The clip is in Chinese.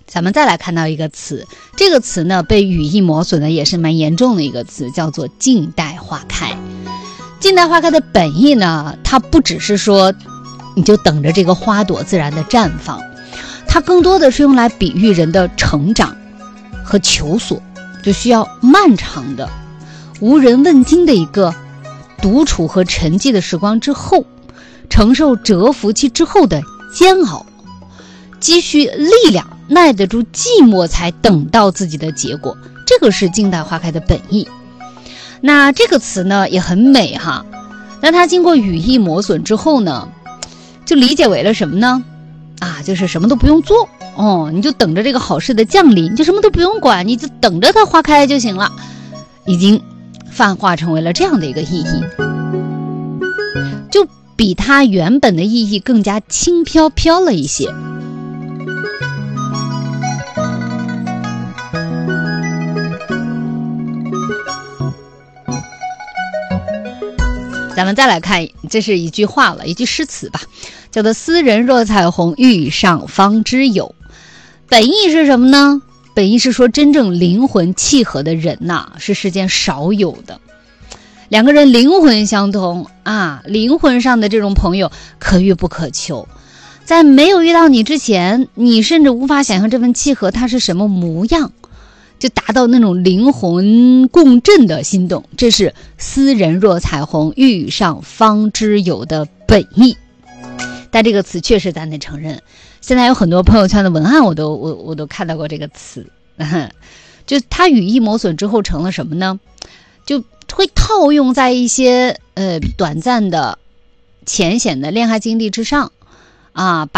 咱们再来看到一个词，这个词呢被语义磨损的也是蛮严重的一个词，叫做静待花开。静待花开的本意呢，它不只是说你就等着这个花朵自然的绽放，它更多的是用来比喻人的成长和求索，就需要漫长的无人问津的一个独处和沉寂的时光之后，承受蛰伏期之后的煎熬，积蓄力量，耐得住寂寞才等到自己的结果，这个是静待花开的本意。那这个词呢也很美哈，那它经过语义磨损之后呢，就理解为了什么呢？就是什么都不用做你就等着这个好事的降临，你就什么都不用管，你就等着它花开就行了，已经泛化成为了这样的一个意义，就比它原本的意义更加轻飘飘了一些。咱们再来看，这是一句话了，一句诗词吧，叫做斯人若彩虹，遇上方知有。本意是什么呢？本意是说真正灵魂契合的人是世间少有的。两个人灵魂相通灵魂上的这种朋友可遇不可求。在没有遇到你之前，你甚至无法想象这份契合它是什么模样，就达到那种灵魂共振的心动，这是斯人若彩虹，遇上方知有的本意。但这个词确实咱得承认，现在有很多朋友圈的文案我都看到过这个词，就它语义磨损之后成了什么呢？就会套用在一些短暂的浅显的恋爱经历之上把